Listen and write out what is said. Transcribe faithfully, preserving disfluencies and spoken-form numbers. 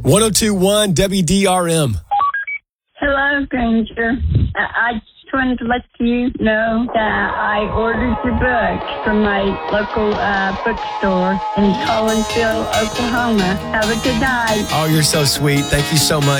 ten twenty-one W D R M. Hello, Granger. I I just wanted to let you know that I ordered your book from my local uh, bookstore in Collinsville, Oklahoma. Have a good night. Oh, you're so sweet. Thank you so much.